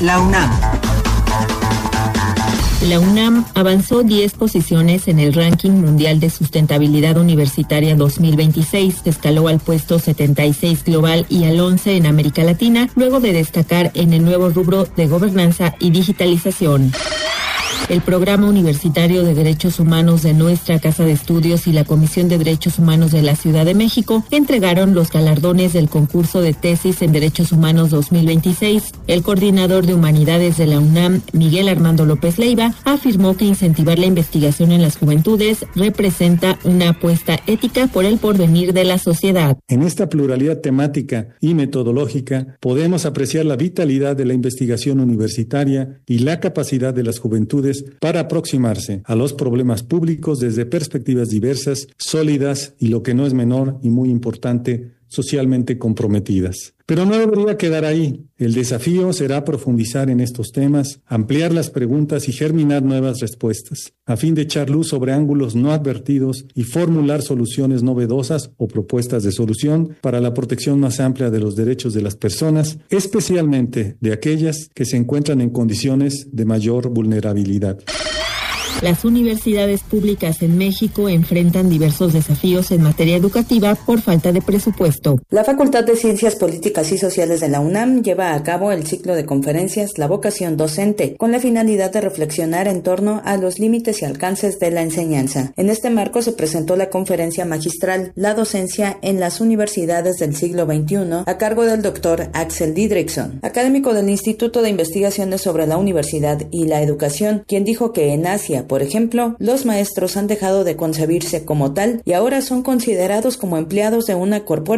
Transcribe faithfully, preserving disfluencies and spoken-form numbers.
La UNAM. La UNAM avanzó diez posiciones en el ranking mundial de sustentabilidad universitaria dos mil veintiséis, escaló al puesto setenta y seis global y al once en América Latina, luego de destacar en el nuevo rubro de gobernanza y digitalización. El Programa Universitario de Derechos Humanos de nuestra Casa de Estudios y la Comisión de Derechos Humanos de la Ciudad de México entregaron los galardones del concurso de tesis en Derechos Humanos dos mil veintiséis. El coordinador de Humanidades de la UNAM, Miguel Armando López Leiva, afirmó que incentivar la investigación en las juventudes representa una apuesta ética por el porvenir de la sociedad. En esta pluralidad temática y metodológica podemos apreciar la vitalidad de la investigación universitaria y la capacidad de las juventudes para aproximarse a los problemas públicos desde perspectivas diversas, sólidas y, lo que no es menor y muy importante, socialmente comprometidas. Pero no debería quedar ahí. El desafío será profundizar en estos temas, ampliar las preguntas y germinar nuevas respuestas, a fin de echar luz sobre ángulos no advertidos y formular soluciones novedosas o propuestas de solución para la protección más amplia de los derechos de las personas, especialmente de aquellas que se encuentran en condiciones de mayor vulnerabilidad. Las universidades públicas en México enfrentan diversos desafíos en materia educativa por falta de presupuesto. La Facultad de Ciencias Políticas y Sociales de la UNAM lleva a cabo el ciclo de conferencias La Vocación Docente, con la finalidad de reflexionar en torno a los límites y alcances de la enseñanza. En este marco se presentó la conferencia magistral La Docencia en las Universidades del Siglo veintiuno, a cargo del doctor Axel Didrikson, académico del Instituto de Investigaciones sobre la Universidad y la Educación, quien dijo que en Asia, por ejemplo, los maestros han dejado de concebirse como tal y ahora son considerados como empleados de una corporación